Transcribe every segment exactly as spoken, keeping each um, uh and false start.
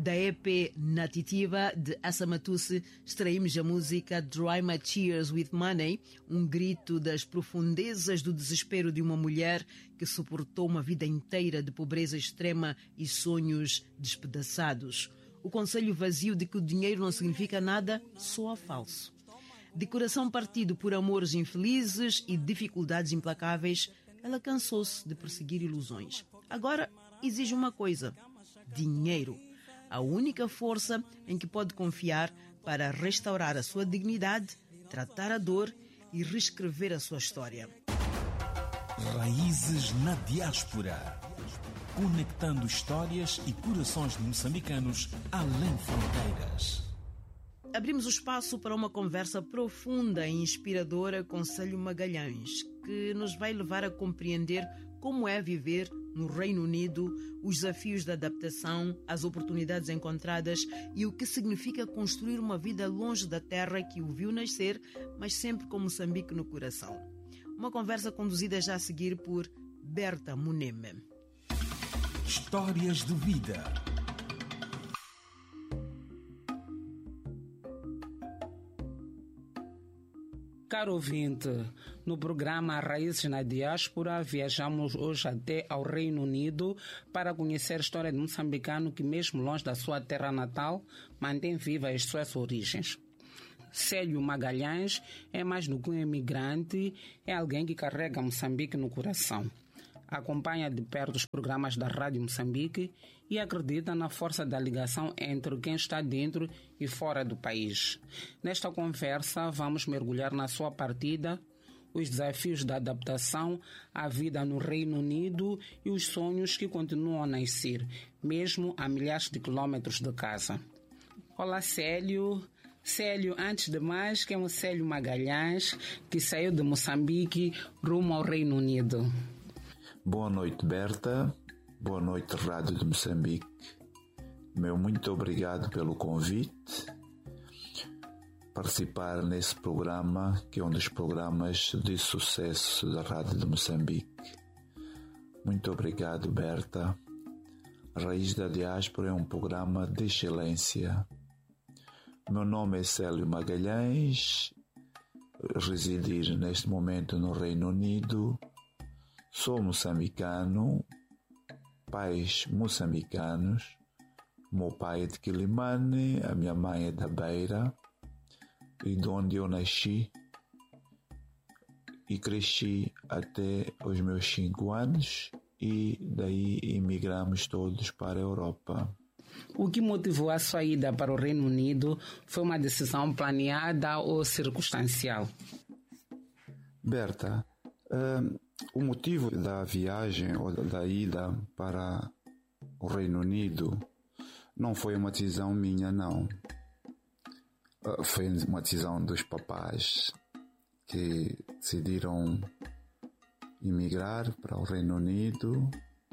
Da E P Natitiva de Assamatusse, extraímos a música Dry My Tears with Money, um grito das profundezas do desespero de uma mulher que suportou uma vida inteira de pobreza extrema e sonhos despedaçados. O conselho vazio de que o dinheiro não significa nada soa falso. De coração partido por amores infelizes e dificuldades implacáveis, ela cansou-se de perseguir ilusões. Agora exige uma coisa: dinheiro. A única força em que pode confiar para restaurar a sua dignidade, tratar a dor e reescrever a sua história. Raízes na diáspora. Conectando histórias e corações de moçambicanos além fronteiras. Abrimos o espaço para uma conversa profunda e inspiradora com Célio Magalhães, que nos vai levar a compreender como é viver no Reino Unido, os desafios da adaptação, as oportunidades encontradas e o que significa construir uma vida longe da terra que o viu nascer, mas sempre com Moçambique no coração. Uma conversa conduzida já a seguir por Berta Muneme. Histórias de vida. Caro ouvinte, no programa Raízes na Diáspora, viajamos hoje até ao Reino Unido para conhecer a história de um moçambicano que, mesmo longe da sua terra natal, mantém viva as suas origens. Célio Magalhães é mais do que um imigrante, é alguém que carrega Moçambique no coração. Acompanha de perto os programas da Rádio Moçambique e acredita na força da ligação entre quem está dentro e fora do país. Nesta conversa, vamos mergulhar na sua partida, os desafios da adaptação à vida no Reino Unido e os sonhos que continuam a nascer, mesmo a milhares de quilómetros de casa. Olá, Célio. Célio, antes de mais, quem é o Célio Magalhães, que saiu de Moçambique rumo ao Reino Unido? Boa noite, Berta. Boa noite, Rádio de Moçambique. Meu muito obrigado pelo convite. Participar nesse programa, que é um dos programas de sucesso da Rádio de Moçambique. Muito obrigado, Berta. Raiz da Diáspora é um programa de excelência. Meu nome é Célio Magalhães, residir neste momento no Reino Unido. Sou moçambicano, pais moçambicanos. O meu pai é de Quilimane, a minha mãe é da Beira, e de onde eu nasci e cresci até os meus cinco anos, e daí emigramos todos para a Europa. O que motivou a sua ida para o Reino Unido foi uma decisão planeada ou circunstancial? Berta, uh, o motivo da viagem ou da ida para o Reino Unido não foi uma decisão minha, não. Uh, foi uma decisão dos papás que decidiram emigrar para o Reino Unido.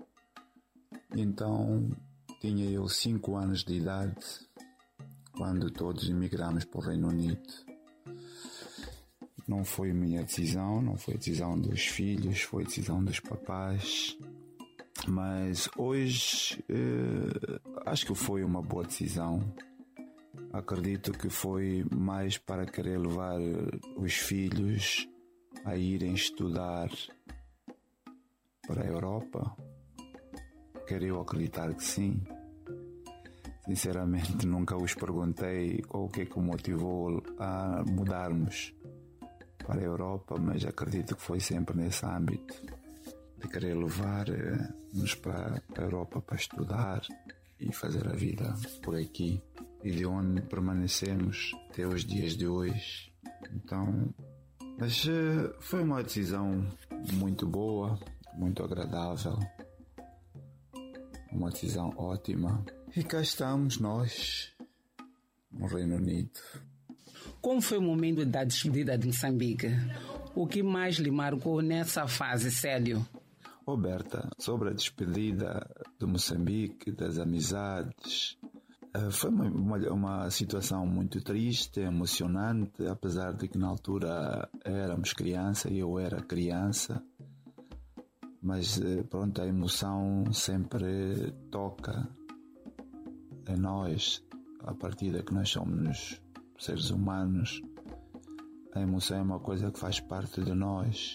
Então, tinha eu cinco anos de idade quando todos emigramos para o Reino Unido. Não foi minha decisão, não foi decisão dos filhos, foi decisão dos papás. Mas hoje eh, acho que foi uma boa decisão. Acredito que foi mais para querer levar os filhos a irem estudar para a Europa. Quero eu acreditar que sim. Sinceramente, nunca os perguntei qual que é que o motivou a mudarmos para a Europa, mas acredito que foi sempre nesse âmbito de querer levar-nos para a Europa para estudar e fazer a vida por aqui, e de onde permanecemos até os dias de hoje. Então, mas foi uma decisão muito boa, muito agradável, uma decisão ótima, e cá estamos nós no Reino Unido. Como foi o momento da despedida de Moçambique? O que mais lhe marcou nessa fase, Célio? Oh, Berta, sobre a despedida de Moçambique, das amizades, foi uma, uma, uma situação muito triste, emocionante, apesar de que na altura éramos criança e eu era criança. Mas pronto, a emoção sempre toca em nós, a partir de que nós somos seres humanos. A emoção é uma coisa que faz parte de nós.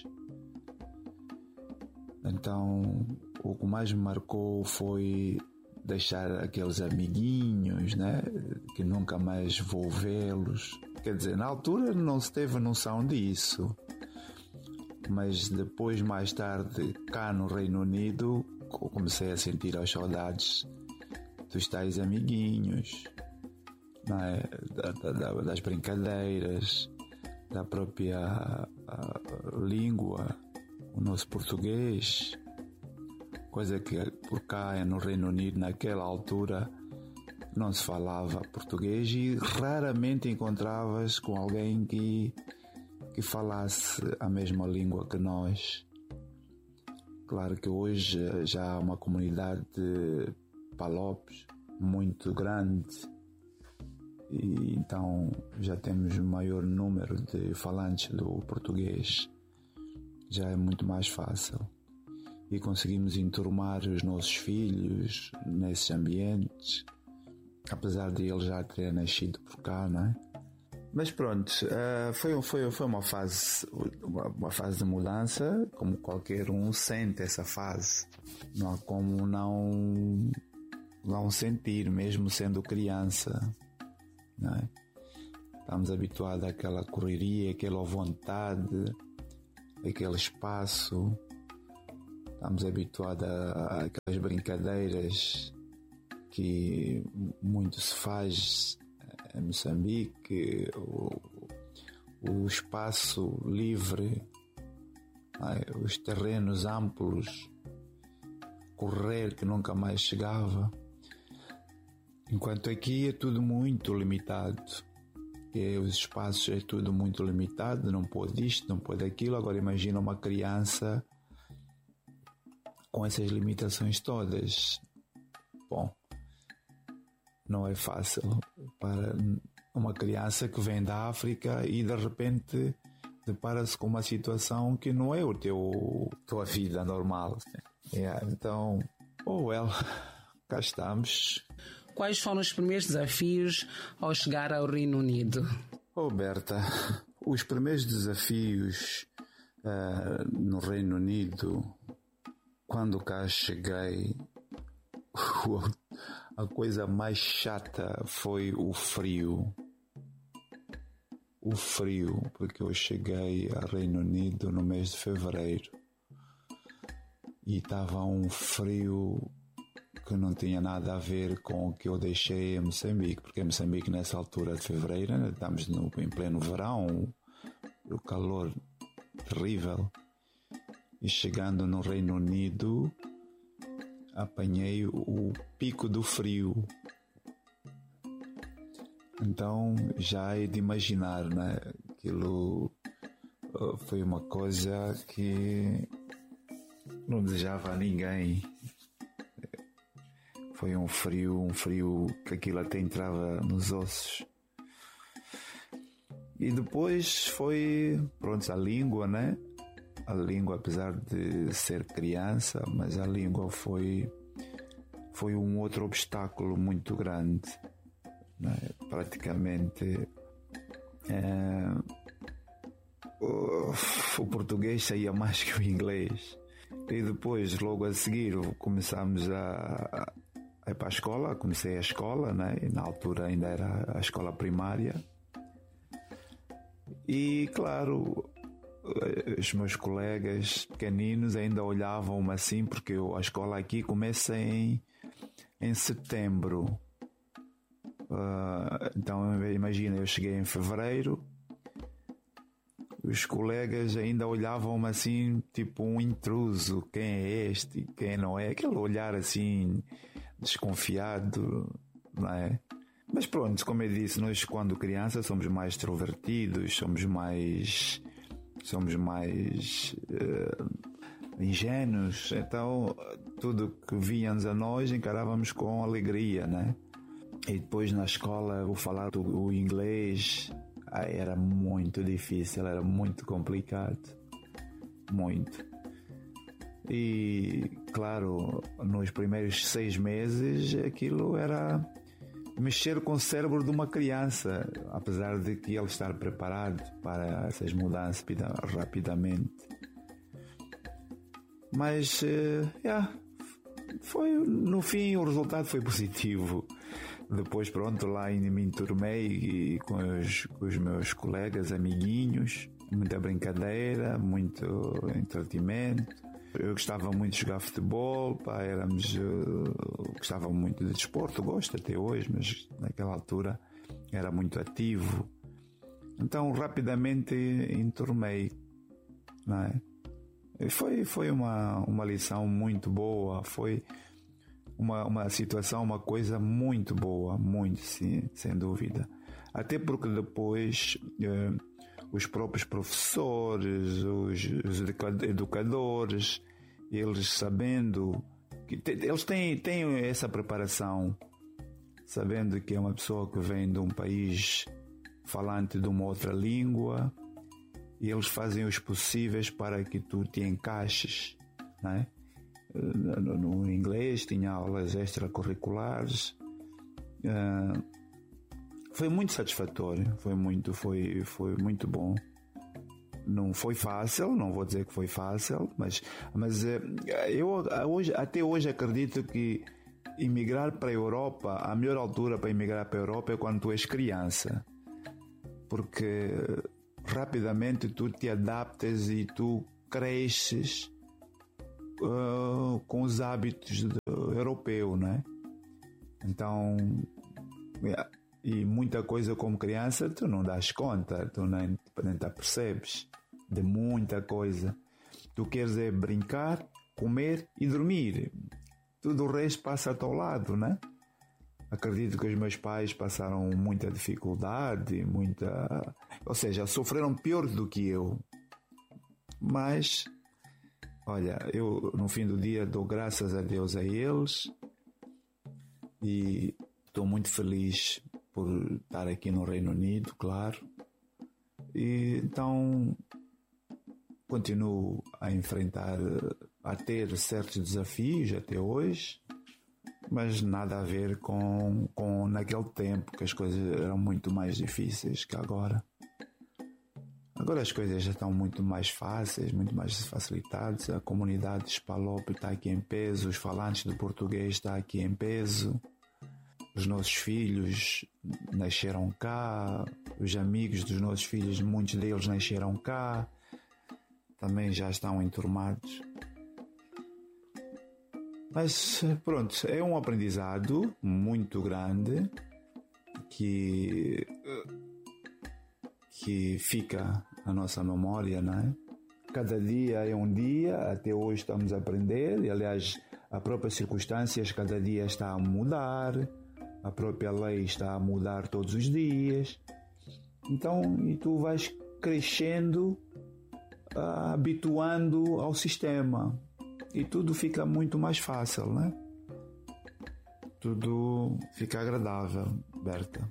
Então, o que mais me marcou foi deixar aqueles amiguinhos, né? Que nunca mais vou vê-los. Quer dizer, na altura não se teve noção disso. Mas depois, mais tarde, cá no Reino Unido, comecei a sentir as saudades dos tais amiguinhos, não é? da, da, das brincadeiras, da própria a, a língua, o nosso português, coisa que por cá no Reino Unido naquela altura não se falava português e raramente encontravas com alguém que, que falasse a mesma língua que nós. Claro que hoje já há uma comunidade de palopes muito grande e então já temos um maior número de falantes do português. Já é muito mais fácil e conseguimos enturmar os nossos filhos nesses ambientes, apesar de eles já terem nascido por cá, não é? Mas pronto, uh, foi, foi, foi uma fase uma, uma fase de mudança, como qualquer um sente essa fase. Não há como não, não sentir, mesmo sendo criança, não é? Estamos habituados àquela correria, àquela vontade, àquele espaço. Estamos habituados a aquelas brincadeiras que muito se faz em Moçambique, o, o espaço livre, os terrenos amplos, correr que nunca mais chegava. Enquanto aqui é tudo muito limitado. E os espaços é tudo muito limitado, não pode isto, não pode aquilo. Agora imagina uma criança com essas limitações todas. Bom, não é fácil para uma criança que vem da África e de repente depara-se com uma situação que não é o teu tua vida normal. Yeah, então, oh well, cá estamos. Quais foram os primeiros desafios ao chegar ao Reino Unido? Oh Berta, os primeiros desafios uh, no Reino Unido, quando cá cheguei, a coisa mais chata foi o frio. O frio, porque eu cheguei ao Reino Unido no mês de fevereiro e estava um frio que não tinha nada a ver com o que eu deixei em Moçambique, porque em Moçambique nessa altura de fevereiro, né, estamos no, em pleno verão, o calor terrível, e chegando no Reino Unido apanhei o pico do frio. Então já é de imaginar, né? Aquilo uh, foi uma coisa que não desejava a ninguém. Foi um frio, um frio que aquilo até entrava nos ossos. E depois foi, pronto, a língua, né? A língua, apesar de ser criança, mas a língua foi, foi um outro obstáculo muito grande, né? Praticamente é, o, o português saía mais que o inglês. E depois, logo a seguir, começámos a, a ir para a escola. Comecei a escola, né? E na altura ainda era a escola primária. E claro, os meus colegas pequeninos ainda olhavam-me assim, porque eu, a escola aqui começa em, em setembro. Uh, então imagina, eu cheguei em fevereiro, os colegas ainda olhavam-me assim, tipo um intruso, quem é este, quem não é, aquele olhar assim desconfiado, não é? Mas pronto, como eu disse, nós quando crianças somos mais extrovertidos, somos mais somos mais uh, ingênuos, então tudo que vinha-nos a nós encarávamos com alegria, né? E depois na escola o falar o inglês ai, era muito difícil, era muito complicado, muito. E claro, nos primeiros seis meses aquilo era mexer com o cérebro de uma criança, apesar de que ele estar preparado para essas mudanças rapidamente. Mas, uh, yeah, foi, no fim, o resultado foi positivo. Depois, pronto, lá ainda me enturmei e, com, os, com os meus colegas, amiguinhos, muita brincadeira, muito entretenimento. Eu gostava muito de jogar futebol, pá, éramos, uh, gostava muito de desporto, gosto até hoje, mas naquela altura era muito ativo. Então rapidamente enturmei, não é? E foi, foi uma, uma lição muito boa, foi uma, uma situação, uma coisa muito boa, muito, sim, sem dúvida. Até porque depois uh, os próprios professores, os, os educadores, eles sabendo que te, eles têm, têm essa preparação, sabendo que é uma pessoa que vem de um país falante de uma outra língua, e eles fazem os possíveis para que tu te encaixes, não é? No, no inglês tinha aulas extracurriculares. Uh, foi muito satisfatório, foi muito, foi, foi muito bom. Não foi fácil, não vou dizer que foi fácil, mas, mas eu hoje, até hoje acredito que emigrar para a Europa, a melhor altura para emigrar para a Europa é quando tu és criança, porque rapidamente tu te adaptas e tu cresces uh, com os hábitos do europeu, não é? Então, yeah, e muita coisa como criança tu não das conta, tu nem, nem te apercebes de muita coisa. Tu queres é brincar, comer e dormir. Tudo o resto passa ao teu lado, né? Acredito que os meus pais passaram muita dificuldade, muita... Ou seja, sofreram pior do que eu. Mas, olha, eu no fim do dia dou graças a Deus a eles e estou muito feliz por estar aqui no Reino Unido, claro. E então continuo a enfrentar, a ter certos desafios até hoje, mas nada a ver com, com naquele tempo que as coisas eram muito mais difíceis que agora. Agora as coisas já estão muito mais fáceis, muito mais facilitadas. A comunidade hispalópita está aqui em peso, os falantes de português estão aqui em peso. Os nossos filhos nasceram cá, os amigos dos nossos filhos, muitos deles nasceram cá, também já estão enturmados. Mas pronto, é um aprendizado muito grande que, que fica na nossa memória, não é? Cada dia é um dia, até hoje estamos a aprender, e aliás, as próprias circunstâncias cada dia está a mudar. A própria lei está a mudar todos os dias. Então, e tu vais crescendo, uh, habituando ao sistema. E tudo fica muito mais fácil, né? Tudo fica agradável, Berta.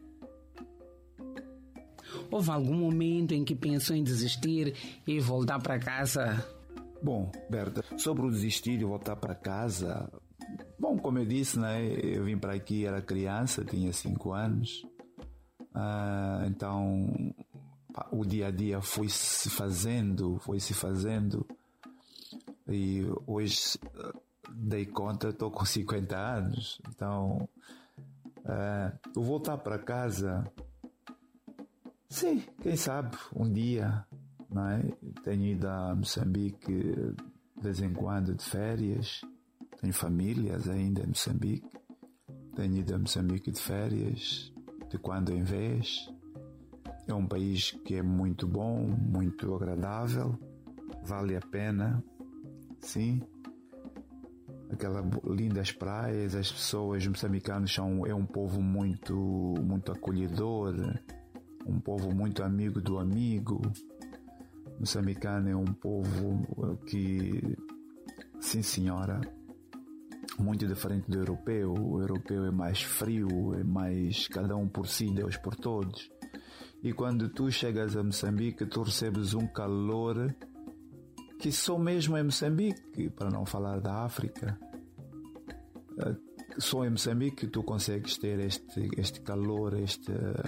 Houve algum momento em que pensou em desistir e voltar para casa? Bom, Berta, sobre o desistir e voltar para casa... Bom, como eu disse, né, eu vim para aqui, era criança, tinha cinco anos, ah, então pá, o dia a dia foi-se fazendo, foi-se fazendo, e hoje dei conta, estou com cinquenta anos, então ah, eu voltar para casa, sim, quem sabe, um dia, não é? Tenho ido a Moçambique de vez em quando de férias. Tenho famílias ainda em Moçambique. Tenho ido a Moçambique de férias, de quando em vez. É um país que é muito bom, muito agradável. Vale a pena, sim. Aquelas lindas praias, as pessoas moçambicanos são é um povo muito, muito acolhedor, um povo muito amigo do amigo. Moçambicano é um povo que, sim senhora, muito diferente do europeu. O europeu é mais frio, é mais cada um por si, Deus por todos. E quando tu chegas a Moçambique, tu recebes um calor que só mesmo em Moçambique, para não falar da África. só em Moçambique tu consegues ter este, este calor, este,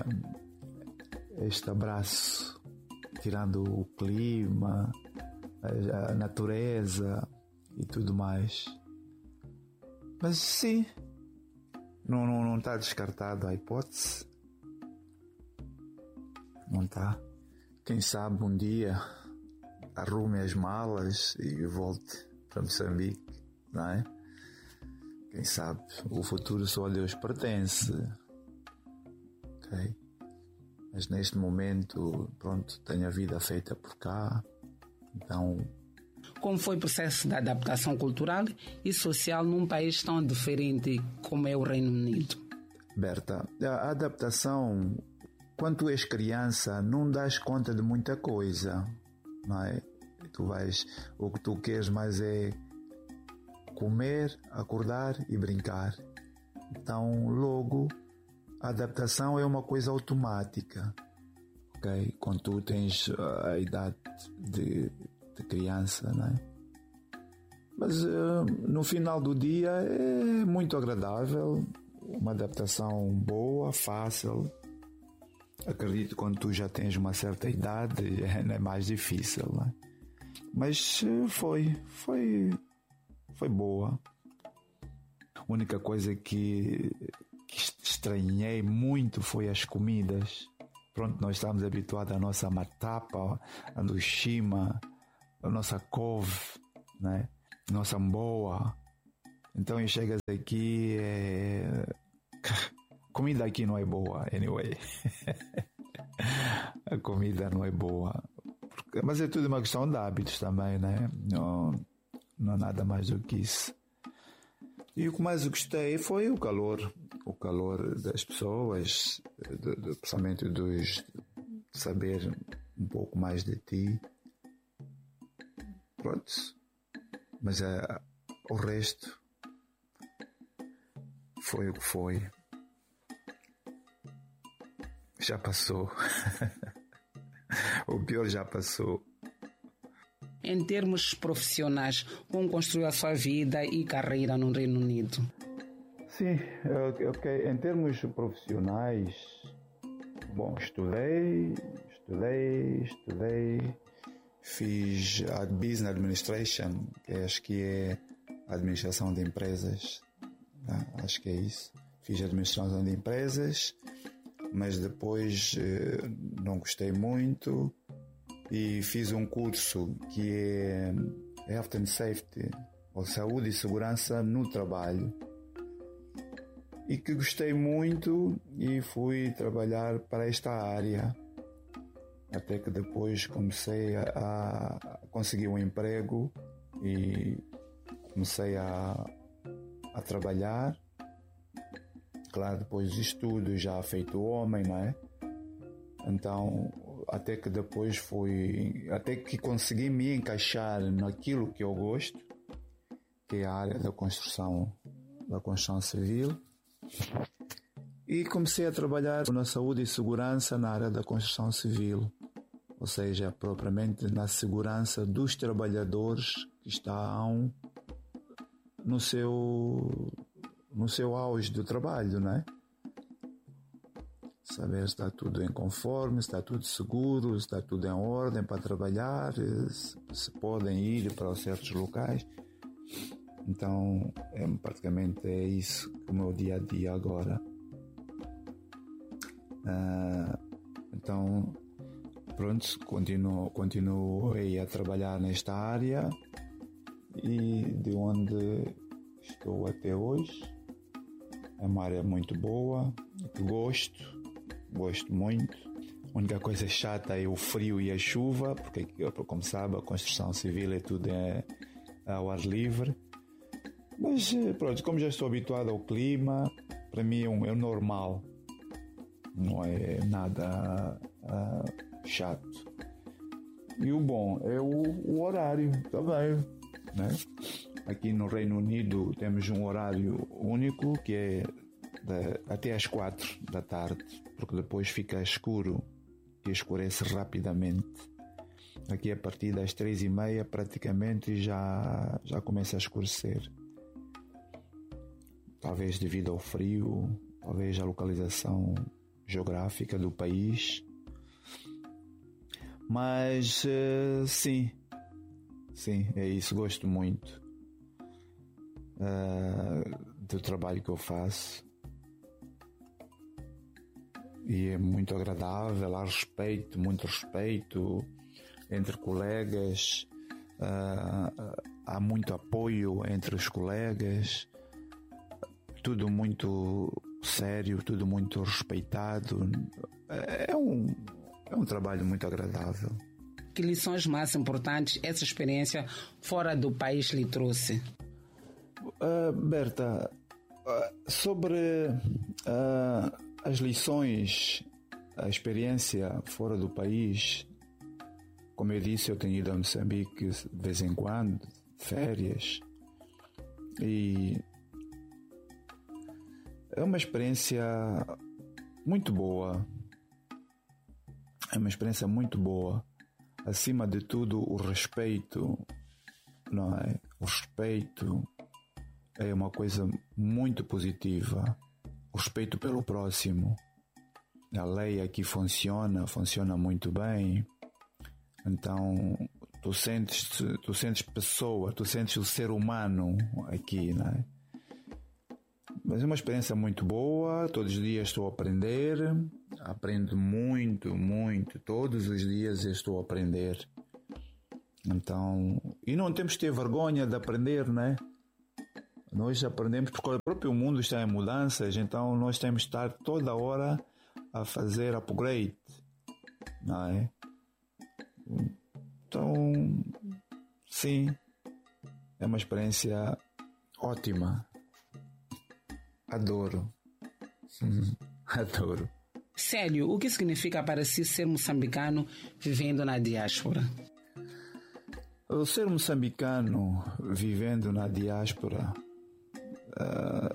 este abraço, tirando o clima, a, a natureza e tudo mais. Mas sim, não, não, não está descartado a hipótese. Não está. Quem sabe um dia arrume as malas e volte para Moçambique, não é? Quem sabe? O futuro só a Deus pertence. Ok? Mas neste momento, pronto, tenho a vida feita por cá. Então... Como foi o processo de adaptação cultural e social num país tão diferente como é o Reino Unido? Berta, a adaptação, quando tu és criança, não dás conta de muita coisa, não é? Tu vais, o que tu queres mais é comer, acordar e brincar. Então, logo, a adaptação é uma coisa automática, ok? Quando tu tens a idade de, de criança, não é? Mas uh, no final do dia é muito agradável, uma adaptação boa, fácil. Acredito que quando tu já tens uma certa idade é mais difícil, não é? Mas uh, foi, foi, foi boa. A única coisa que, que estranhei muito foi as comidas. Pronto, nós estamos habituados à nossa matapa, a luxima, a nossa couve, né? Nossa mboa. Então chegas aqui, é... comida aqui não é boa, anyway. A comida não é boa. Mas é tudo uma questão de hábitos também, né? Não, não há nada mais do que isso. E o que mais gostei foi o calor. O calor das pessoas, de, de, principalmente dos, de saber um pouco mais de ti. Pronto. Mas uh, o resto foi o que foi. Já passou. O pior já passou. Em termos profissionais, como construiu a sua vida e carreira no Reino Unido? Sim, ok. Em termos profissionais, bom, estudei, estudei, estudei, fiz a Business Administration, que acho que é a administração de empresas, né? Acho que é isso. Fiz a administração de empresas, mas depois eh, não gostei muito e fiz um curso que é Health and Safety, ou Saúde e Segurança no Trabalho, e que gostei muito e fui trabalhar para esta área, até que depois comecei a, a conseguir um emprego e comecei a, a trabalhar. Claro, depois dos estudos, já feito homem, não é? Então, até que depois fui, até que consegui me encaixar naquilo que eu gosto, que é a área da construção, da construção civil. E comecei a trabalhar na saúde e segurança na área da construção civil, ou seja, propriamente na segurança dos trabalhadores que estão no seu, no seu auge do trabalho, não é? Saber se está tudo em conforme, se está tudo seguro, se está tudo em ordem para trabalhar, se, se podem ir para certos locais. Então, é, praticamente é isso o meu dia a dia agora. Uh, então, pronto, continuo, continuo aí a trabalhar nesta área e de onde estou até hoje. É uma área muito boa, que gosto, gosto muito. A única coisa chata é o frio e a chuva, porque, como sabe, a construção civil é tudo é, ao ar livre. Mas, pronto, como já estou habituado ao clima, para mim é, um, é normal. Não é nada uh, chato. E o bom é o, o horário também, né? Aqui no Reino Unido temos um horário único que é de, até às quatro da tarde, porque depois fica escuro e escurece rapidamente. Aqui a partir das três e meia praticamente já, já começa a escurecer. talvez devido ao frio, talvez à localização geográfica do país. Mas uh, sim, sim, é isso, gosto muito uh, do trabalho que eu faço. E é muito agradável, há respeito, muito respeito entre colegas, uh, há muito apoio entre os colegas, tudo muito sério, tudo muito respeitado. É um, é um trabalho muito agradável. Que lições mais importantes essa experiência fora do país lhe trouxe? Uh, Berta, uh, sobre uh, as lições, a experiência fora do país, como eu disse, eu tenho ido a Moçambique de vez em quando, férias, e é uma experiência muito boa, é uma experiência muito boa, acima de tudo o respeito, não é? O respeito é uma coisa muito positiva. O respeito pelo próximo. A lei aqui funciona, funciona muito bem. Então, tu sentes, tu sentes pessoa, tu sentes o ser humano aqui, não é? Mas é uma experiência muito boa. Todos os dias estou a aprender. Aprendo muito, muito. Todos os dias eu estou a aprender. Então, e não temos que ter vergonha de aprender, não é? Nós aprendemos porque o próprio mundo está em mudanças, então nós temos que estar toda hora a fazer upgrade, não é? Então, sim, é uma experiência ótima. Adoro. Adoro. Célio, o que significa para si ser moçambicano vivendo na diáspora? O ser moçambicano vivendo na diáspora... Uh,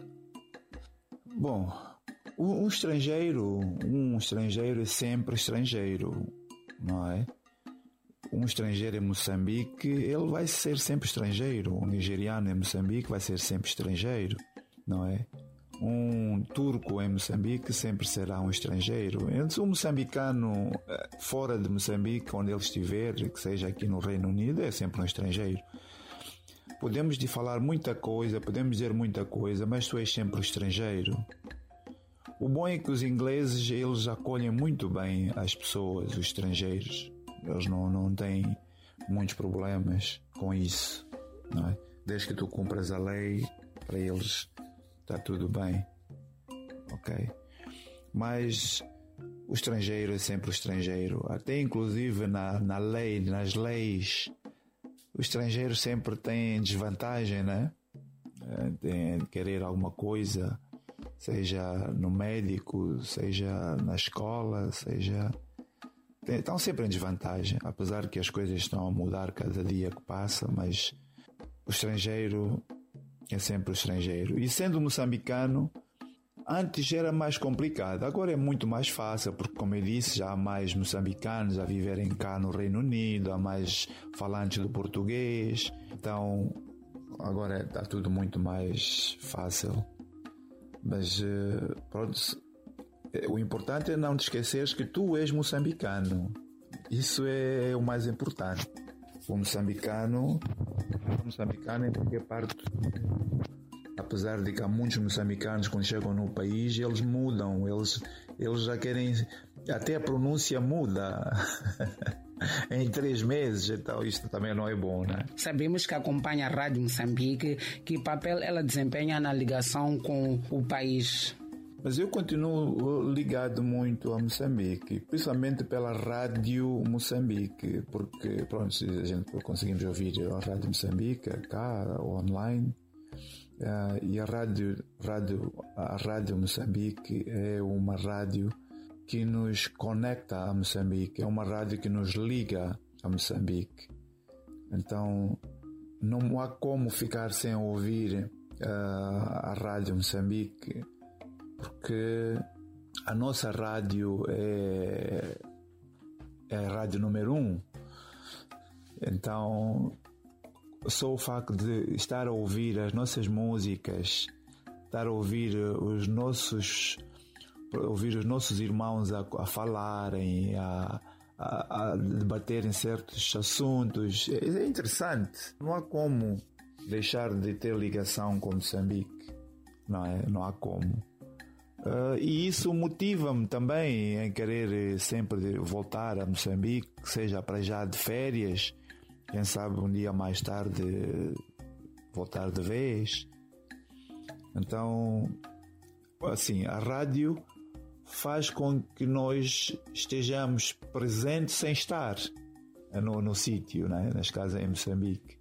bom, um, um estrangeiro, um estrangeiro é sempre estrangeiro, não é? Um estrangeiro em Moçambique, ele vai ser sempre estrangeiro. Um nigeriano em Moçambique vai ser sempre estrangeiro, não é? Um turco em Moçambique sempre será um estrangeiro. Então, um moçambicano fora de Moçambique, onde ele estiver, que seja aqui no Reino Unido, é sempre um estrangeiro. Podemos de falar muita coisa, podemos dizer muita coisa, mas tu és sempre o estrangeiro. O bom é que os ingleses, eles acolhem muito bem as pessoas, os estrangeiros. Eles não, não têm muitos problemas com isso, não é? Desde que tu cumpras a lei, para eles está tudo bem, ok? Mas o estrangeiro é sempre o estrangeiro. Até inclusive na, na lei, nas leis... O estrangeiro sempre tem desvantagem, né? Tem de querer alguma coisa, seja no médico, seja na escola, seja... Estão sempre em desvantagem, apesar que as coisas estão a mudar cada dia que passa, mas o estrangeiro é sempre o estrangeiro. E sendo moçambicano, antes era mais complicado, agora é muito mais fácil, porque, como eu disse, já há mais moçambicanos a viverem cá no Reino Unido, há mais falantes do português, então agora está tudo muito mais fácil. Mas pronto, o importante é não te esqueceres que tu és moçambicano. Isso é o mais importante. O moçambicano, o moçambicano é porque parte... Apesar de que há muitos moçambicanos, quando chegam no país, eles mudam, eles, eles já querem, até a pronúncia muda em três meses, então isto também não é bom, né? Sabemos que acompanha a Rádio Moçambique, que papel ela desempenha na ligação com o país? Mas eu continuo ligado muito a Moçambique, principalmente pela Rádio Moçambique, porque pronto, a gente conseguimos ouvir a Rádio Moçambique cá, online. Uh, e a rádio, rádio, a rádio Moçambique é uma rádio que nos conecta a Moçambique, é uma rádio que nos liga a Moçambique. Então não há como ficar sem ouvir uh, a rádio Moçambique, porque a nossa rádio é, é a rádio número um. Então só o facto de estar a ouvir as nossas músicas estar a ouvir os nossos, ouvir os nossos irmãos a, a falarem, a, a, a debaterem certos assuntos. É interessante. Não há como deixar de ter ligação com Moçambique. Não é? Não há como. Uh, e isso motiva-me também em querer sempre voltar a Moçambique, seja para já de férias, quem sabe um dia mais tarde voltar de vez. Então, assim, a rádio faz com que nós estejamos presentes sem estar no, no sítio, né? Nas casas em Moçambique.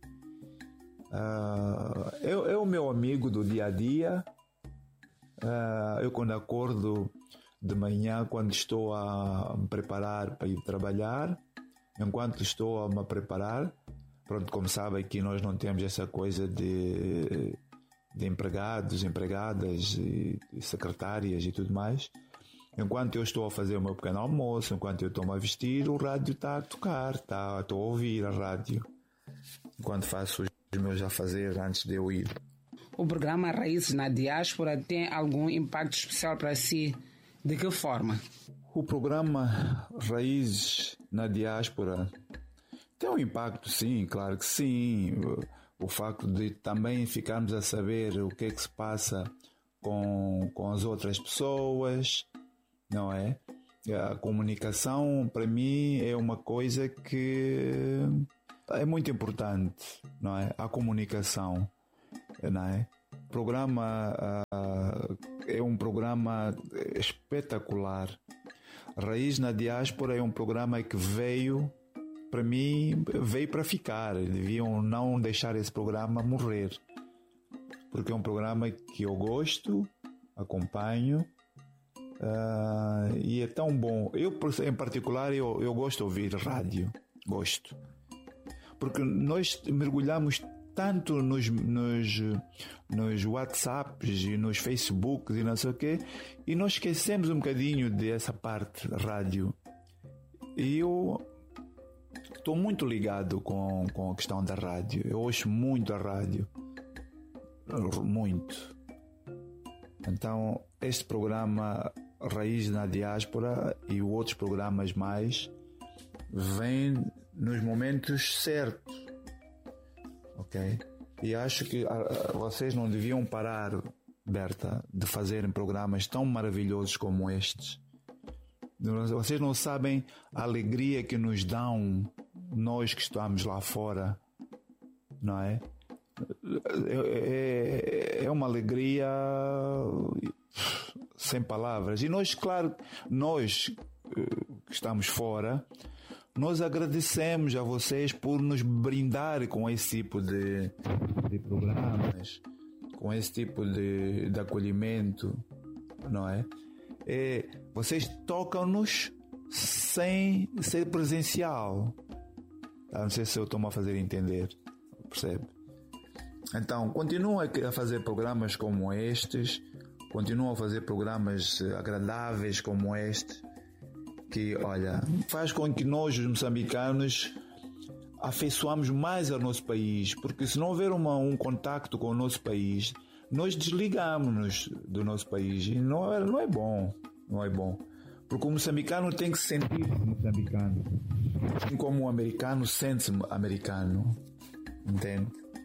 Uh, é, é o meu amigo do dia a dia. Uh, eu quando acordo de manhã, quando estou a me preparar para ir trabalhar, enquanto estou a me preparar, pronto, como sabem aqui nós não temos essa coisa de, de empregados, empregadas, e, e secretárias e tudo mais. Enquanto eu estou a fazer o meu pequeno almoço, enquanto eu estou-me a vestir, o rádio está a tocar, tá, estou a ouvir a rádio, enquanto faço os meus afazeres antes de eu ir. O programa Raízes na Diáspora tem algum impacto especial para si? De que forma? O programa Raízes na Diáspora tem um impacto, sim, claro que sim. O, o facto de também ficarmos a saber o que é que se passa com, com as outras pessoas, não é? A comunicação, para mim, é uma coisa que é muito importante, não é? A comunicação. Não é? O programa uh, é um programa espetacular. Raiz na Diáspora é um programa que veio, para mim, veio para ficar. Deviam não deixar esse programa morrer, porque é um programa que eu gosto, acompanho, uh, e é tão bom. Eu, em particular, eu, eu gosto de ouvir rádio, gosto, porque nós mergulhamos tanto nos, nos, nos WhatsApps e nos Facebooks e não sei o quê, e nós esquecemos um bocadinho dessa parte rádio. E eu estou muito ligado com, com a questão da rádio. Eu ouço muito a rádio. Muito. Então, este programa Raiz na Diáspora e outros programas mais vêm nos momentos certos. Ok? E acho que uh, vocês não deviam parar, Berta, de fazerem programas tão maravilhosos como estes. Vocês não sabem a alegria que nos dão nós que estamos lá fora, não é? É, é uma alegria sem palavras. E nós, claro, nós que estamos fora, nós agradecemos a vocês por nos brindar com esse tipo de, de programas, com esse tipo de, de acolhimento, não é? É, vocês tocam-nos sem ser presencial. Não sei se eu estou-me a fazer entender, percebe? Então, continuam a fazer programas como estes, continuam a fazer programas agradáveis como este, que, olha, faz com que nós, os moçambicanos, afeiçoamos mais ao nosso país, porque se não houver uma, um contacto com o nosso país, nós desligamos-nos do nosso país e não é, não é bom, não é bom. Porque o moçambicano tem que se sentir moçambicano, assim como o americano sente-se americano, entende?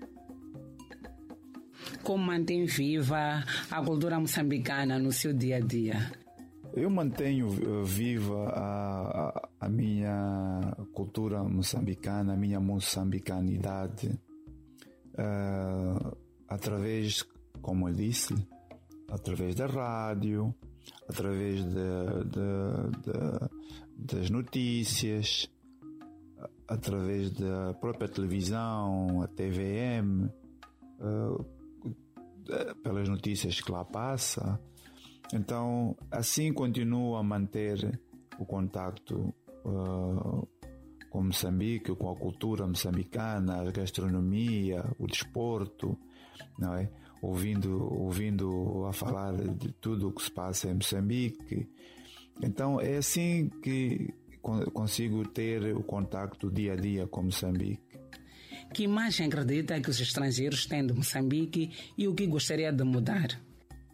Como mantém viva a cultura moçambicana no seu dia a dia? Eu mantenho viva a, a, a minha cultura moçambicana, a minha moçambicanidade, uh, através, como eu disse, através da rádio, através de, de, de, das notícias, através da própria televisão, a T V M, uh, pelas notícias que lá passa. Então, assim continuo a manter o contacto uh, com Moçambique, com a cultura moçambicana, a gastronomia, o desporto, não é? Ouvindo, ouvindo a falar de tudo o que se passa em Moçambique. Então, é assim que consigo ter o contacto dia a dia com Moçambique. Que imagem acredita que os estrangeiros têm de Moçambique e o que gostaria de mudar?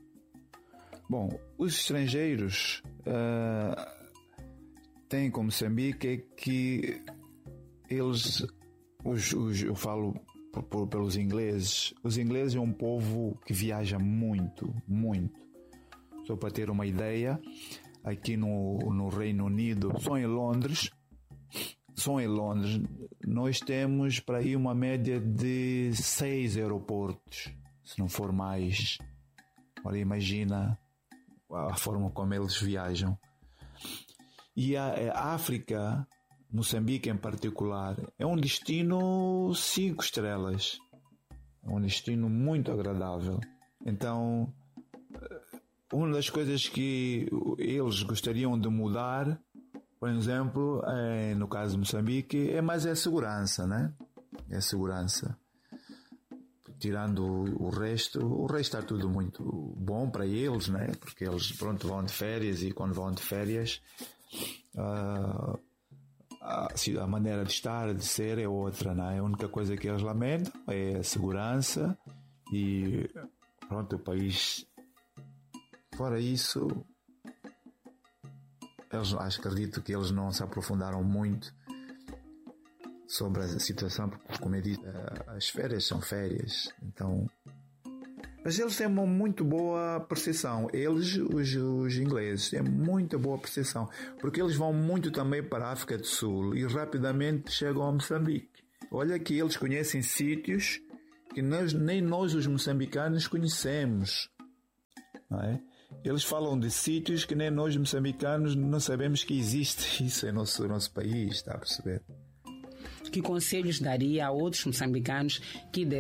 Bom, os estrangeiros uh, têm como Moçambique é que eles, os, os, eu falo por, por, pelos ingleses, os ingleses é um povo que viaja muito, muito. Só para ter uma ideia, aqui no, no Reino Unido, só em Londres, só em Londres, nós temos para ir uma média de seis aeroportos, se não for mais. Olha, imagina a forma como eles viajam. E a, a África, Moçambique em particular, é um destino cinco estrelas. É um destino muito agradável. Então, uma das coisas que eles gostariam de mudar, por exemplo, é, no caso de Moçambique, é mais a segurança, né? É a segurança. Tirando o resto, o resto está tudo muito bom para eles, né? Porque eles, pronto, vão de férias e quando vão de férias, uh, a, a maneira de estar, de ser é outra, né? A única coisa que eles lamentam é a segurança e, pronto, o país. Fora isso, eles, acho, acredito que eles não se aprofundaram muito sobre a situação, porque, como eu disse, as férias são férias, então. Mas eles têm uma muito boa percepção, eles, os, os ingleses, têm muita boa percepção, porque eles vão muito também para a África do Sul e rapidamente chegam a Moçambique. Olha que eles conhecem sítios que nós, nem nós, os moçambicanos, conhecemos, não é? Eles falam de sítios que nem nós, moçambicanos, não sabemos que existe isso em nosso, nosso país, está a perceber? Que conselhos daria a outros moçambicanos que